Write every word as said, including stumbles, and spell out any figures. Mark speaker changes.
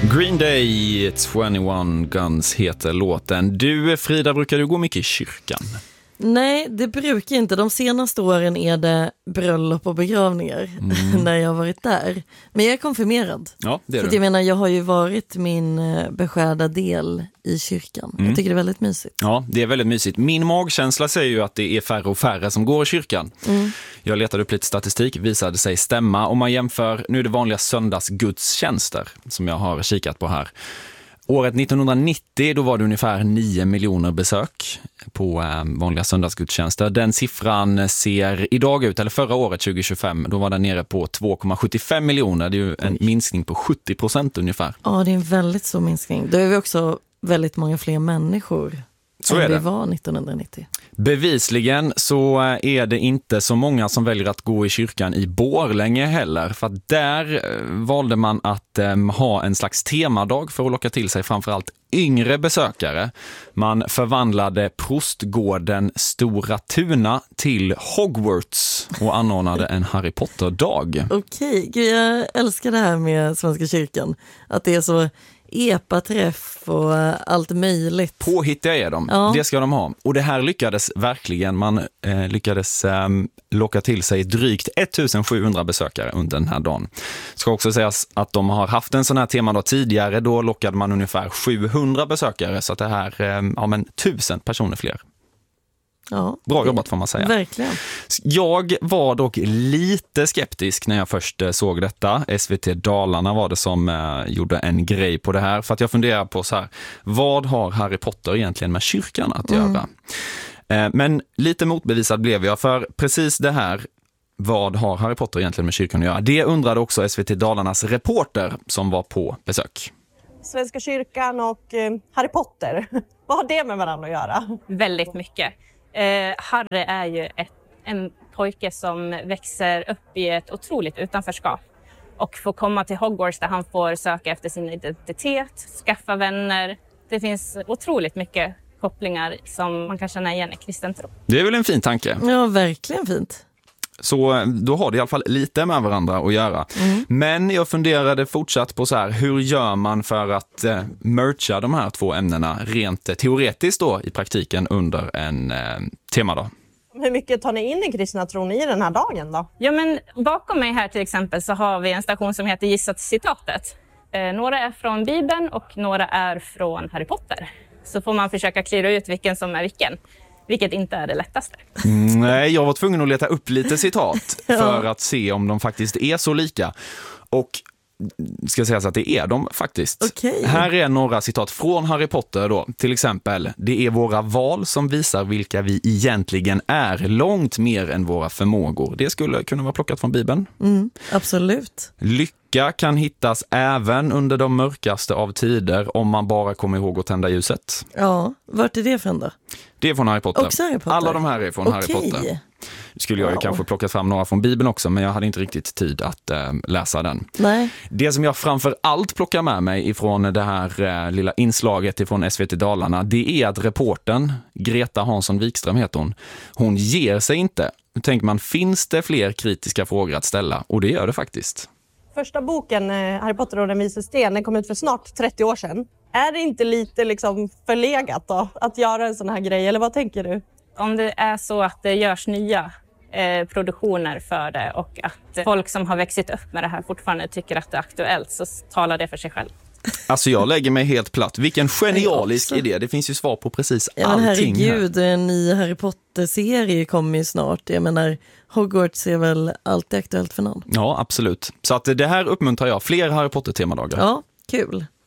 Speaker 1: Green Day, tjugoett Guns heter låten. Du, Frida, brukar du gå mycket i kyrkan?
Speaker 2: Nej, det brukar inte. De senaste åren är det bröllop och begravningar mm. när jag har varit där. Men jag är konfirmerad.
Speaker 1: Ja, det är
Speaker 2: så
Speaker 1: du.
Speaker 2: jag menar, jag har ju varit min beskärda del i kyrkan. Mm. Jag tycker det är väldigt mysigt.
Speaker 1: Ja, det är väldigt mysigt. Min magkänsla säger ju att det är färre och färre som går i kyrkan. Mm. Jag letade upp lite statistik, visade sig stämma. Om man jämför, nu är det vanliga söndagsgudstjänster som jag har kikat på här. Året nittonhundranittio, då var det ungefär nio miljoner besök på eh, vanliga söndagsgudstjänster. Den siffran ser idag ut, eller förra året tjugohundratjugofem, då var den nere på två komma sjuttiofem miljoner. Det är ju en minskning på sjuttio procent ungefär.
Speaker 2: Ja, det är en väldigt stor minskning. Då är vi också väldigt många fler människor
Speaker 1: så
Speaker 2: än
Speaker 1: är det.
Speaker 2: vi var nittonhundranittio.
Speaker 1: Bevisligen så är det inte så många som väljer att gå i kyrkan i Borlänge heller. För att där valde man att um, ha en slags temadag för att locka till sig framförallt yngre besökare. Man förvandlade Prostgården Stora Tuna till Hogwarts och anordnade en Harry Potter-dag.
Speaker 2: Okej, Gud, jag älskar det här med Svenska kyrkan. Att det är så epaträff och allt möjligt.
Speaker 1: Påhittiga är de, ja. Det ska de ha. Och det här lyckades verkligen. Man eh, lyckades eh, locka till sig drygt ettusensjuhundra besökare under den här dagen. Ska också sägas att de har haft en sån här tema då tidigare. Då lockade man ungefär sjuhundra besökare. Så att det här, eh, ja men tusen personer fler.
Speaker 2: Ja,
Speaker 1: bra jobbat får man säga.
Speaker 2: Verkligen.
Speaker 1: Jag var dock lite skeptisk när jag först såg detta. S V T Dalarna var det som eh, gjorde en grej på det här. För att jag funderar på så här, vad har Harry Potter egentligen med kyrkan att mm. göra? Eh, men lite motbevisad blev jag, för precis det här, vad har Harry Potter egentligen med kyrkan att göra? Det undrade också S V T Dalarnas reporter som var på besök.
Speaker 3: Svenska kyrkan och eh, Harry Potter, vad har det med varandra att göra?
Speaker 4: Väldigt mycket. Eh, Harry är ju ett, en pojke som växer upp i ett otroligt utanförskap och får komma till Hogwarts där han får söka efter sin identitet, skaffa vänner. Det finns otroligt mycket kopplingar som man kan känna igen i kristen tro.
Speaker 1: Det är väl en fin tanke?
Speaker 2: Ja, verkligen fint.
Speaker 1: Så då har det i alla fall lite med varandra att göra. Mm. Men jag funderade fortsatt på så här, hur gör man för att eh, mercha de här två ämnena rent eh, teoretiskt då i praktiken under en eh, temadag?
Speaker 3: Hur mycket tar ni in i kristna tron i den här dagen då?
Speaker 4: Ja, men bakom mig här till exempel så har vi en station som heter Gissat citatet. Eh, några är från Bibeln och några är från Harry Potter. Så får man försöka klira ut vilken som är vilken. Vilket inte är det lättaste.
Speaker 1: Mm, nej, jag var tvungen att leta upp lite citat för ja. att se om de faktiskt är så lika. Och ska säga så att det är de faktiskt.
Speaker 2: Okay.
Speaker 1: Här är några citat från Harry Potter då. Till exempel, det är våra val som visar vilka vi egentligen är, långt mer än våra förmågor. Det skulle kunna vara plockat från Bibeln.
Speaker 2: Mm, absolut.
Speaker 1: Lycka kan hittas även under de mörkaste av tider om man bara kommer ihåg att tända ljuset.
Speaker 2: Ja, vart är det från då?
Speaker 1: Det är från Harry Potter.
Speaker 2: Också Harry Potter.
Speaker 1: Alla de här är från
Speaker 2: okay.
Speaker 1: Harry Potter. Skulle jag ju
Speaker 2: wow.
Speaker 1: kanske plockat fram några från Bibeln också, men jag hade inte riktigt tid att äh, läsa den.
Speaker 2: Nej.
Speaker 1: Det som jag framför allt plockar med mig ifrån det här äh, lilla inslaget ifrån S V T Dalarna, det är att reportern, Greta Hansson Wikström heter hon, hon ger sig inte. Nu tänker man, finns det fler kritiska frågor att ställa? Och det gör det faktiskt.
Speaker 3: Första boken, Harry Potter och den vise sten, den kom ut för snart trettio år sedan. Är det inte lite liksom förlegat då, att göra en sån här grej, eller vad tänker du?
Speaker 4: Om det är så att det görs nya eh, produktioner för det och att folk som har växt upp med det här fortfarande tycker att det är aktuellt, så talar det för sig själv.
Speaker 1: Alltså jag lägger mig helt platt. Vilken genialisk idé. Det finns ju svar på precis
Speaker 2: ja,
Speaker 1: allting
Speaker 2: herregud,
Speaker 1: här.
Speaker 2: En ny Harry Potter-serie kommer ju snart. Jag menar, Hogwarts är väl alltid aktuellt för någon.
Speaker 1: Ja, absolut. Så att det här uppmuntrar jag. Fler Harry Potter-temadagar.
Speaker 2: Ja, kul.